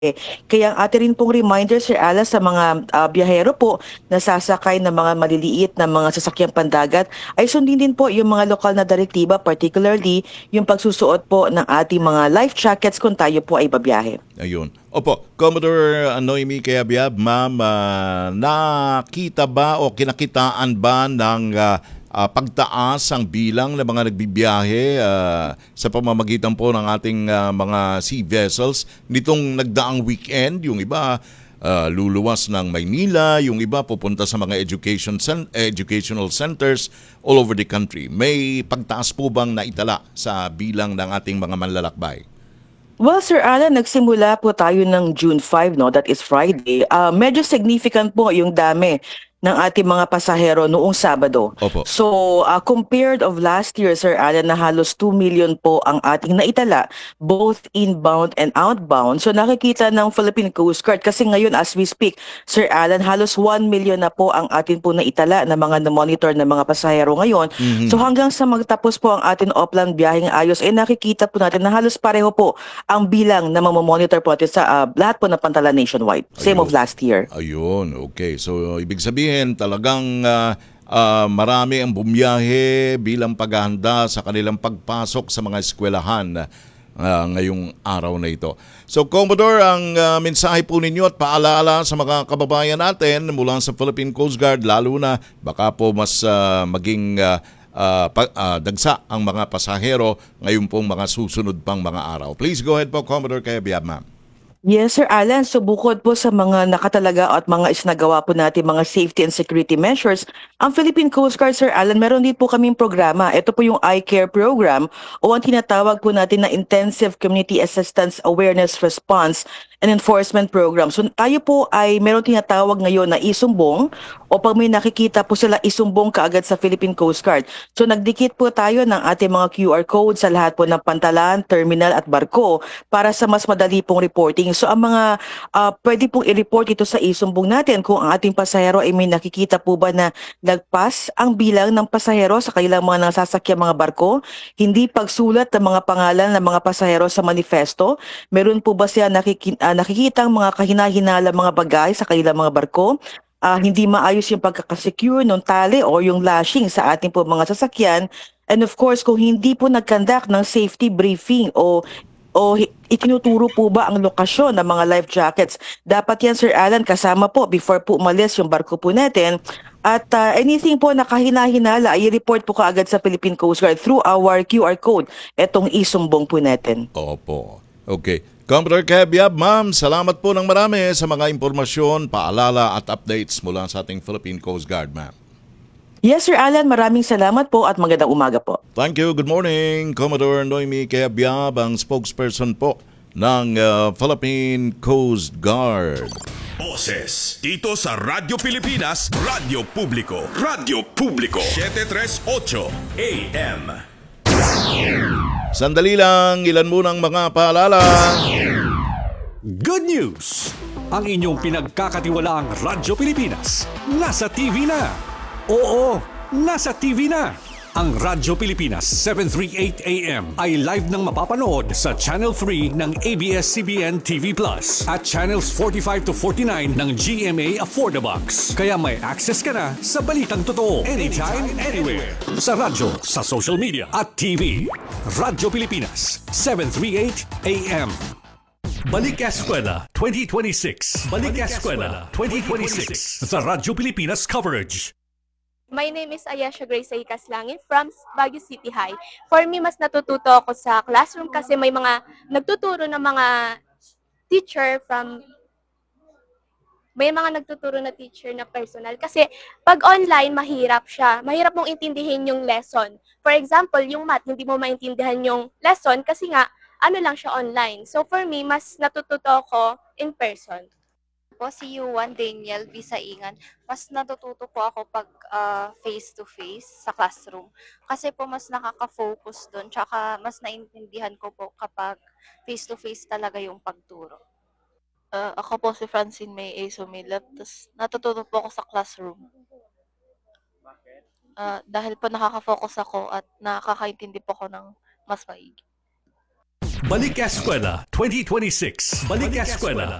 Kaya ang atin rin pong reminder, Sir Alan, sa mga biyahero po na sasakay ng mga maliliit na mga sasakyang pandagat ay sundin din po yung mga lokal na direktiba, particularly yung pagsusuot po ng ating mga life jackets kung tayo po ay babiyahe. Ayun. Opo, Commodore Noemi Kayabyab, ma'am, nakita ba o kinakitaan ba ng pagtaas ang bilang ng mga nagbibiyahe sa pamamagitan po ng ating mga sea vessels nitong nagdaang weekend? Yung iba luluwas ng Maynila, yung iba pupunta sa mga educational centers all over the country. May pagtaas po bang naitala sa bilang ng ating mga manlalakbay? Well, Sir Alan, nagsimula po tayo ng June 5, no? That is Friday. Medyo significant po yung dami ng ating mga pasahero noong Sabado. Opo. So, compared of last year, Sir Alan, na halos 2 million po ang ating naitala, both inbound and outbound. So, nakikita ng Philippine Coast Guard kasi ngayon as we speak, Sir Alan, halos 1 million na po ang atin po naitala na mga na-monitor na mga pasahero ngayon. So, Mhm. hanggang sa magtapos po ang atin offline biyaheng ayos, nakikita po natin na halos pareho po ang bilang na mamamonitor po natin sa lahat po ng pantalan nationwide. Same of Ayun. last year. Ayun, okay. So, ibig sabihin talagang marami ang bumiyahe bilang paghahanda sa kanilang pagpasok sa mga eskwelahan ngayong araw na ito. So, Commodore, ang mensahe po ninyo at paalala sa mga kababayan natin mula sa Philippine Coast Guard, lalo na baka po mas maging dagsa ang mga pasahero ngayon pong mga susunod pang mga araw. Please go ahead po, Commodore Kayabyab, ma'am. Yes, Sir Alan. So bukod po sa mga nakatalaga at mga isinagawa po natin mga safety and security measures, ang Philippine Coast Guard, Sir Alan, meron din po kaming programa. Ito po yung iCare program o ang tinatawag po natin na Intensive Community Assistance Awareness Response and Enforcement Program. So tayo po ay meron tinatawag ngayon na isumbong o pag may nakikita po sila, isumbong kaagad sa Philippine Coast Guard. So nagdikit po tayo ng ating mga QR code sa lahat po ng pantalan, terminal at barko para sa mas madali pong reporting. So ang mga pwede pong i-report ito sa isumbong natin kung ang ating pasahero ay may nakikita po ba na lagpas ang bilang ng pasahero sa kanilang mga nasasakyang mga barko, hindi pagsulat ng mga pangalan ng mga pasahero sa manifesto, meron po ba siya nakikitang mga kahina-hinala mga bagay sa kanilang mga barko, hindi maayos yung pagkakasecure ng tali o yung lashing sa ating po mga sasakyan, and of course kung hindi po nag-conduct ng safety briefing o itinuturo po ba ang lokasyon ng mga life jackets? Dapat yan, Sir Alan, kasama po before po umalis yung barko po natin. At anything po na kahina-hinala, i-report po kaagad sa Philippine Coast Guard through our QR code, etong isumbong po natin. Opo. Okay. Commodore Kayabyab, ma'am, salamat po ng marami sa mga impormasyon, paalala at updates mula sa ating Philippine Coast Guard, ma'am. Yes, Sir Alan, maraming salamat po at magandang umaga po. Thank you. Good morning, Commodore Noemi Kayabyab, ang spokesperson po ng Philippine Coast Guard. Boses dito sa Radyo Pilipinas, Radyo Publiko. Radyo Publiko 738 AM. Sandali lang, ilan munang mga paalala. Good news! Ang inyong pinagkakatiwalaang Radyo Pilipinas nasa TV na. Oo, nasa TV na. Ang Radyo Pilipinas 738 AM ay live nang mapapanood sa Channel 3 ng ABS-CBN TV Plus at Channels 45 to 49 ng GMA Affordabox. Kaya may access ka na sa balitang totoo anytime, anywhere. Sa radyo, sa social media at TV. Radyo Pilipinas 738 AM. Balik Eskwela 2026. Balik Eskwela 2026. Sa Radyo Pilipinas coverage. My name is Ayesha Grace Caslangin from Baguio City High. For me, mas natututo ako sa classroom kasi may mga nagtuturo ng mga teacher may mga nagtuturo na teacher na personal. Kasi pag online, mahirap siya. Mahirap mong intindihin yung lesson. For example, yung math, hindi mo maintindihan yung lesson kasi nga, ano lang siya online. So for me, mas natututo ako in person. Po si Yuan Daniel Bisaingan, mas natututo po ako pag face-to-face sa classroom. Kasi po mas nakaka-focus doon, tsaka mas naintindihan ko po kapag face-to-face talaga yung pagturo. Ako po si Francine May A. Sumilap, tapos natututo po ako sa classroom. Dahil po nakaka-focus ako at nakakaintindi po ako ng mas maigi. Balik Eskwela 2026. Balik Eskwela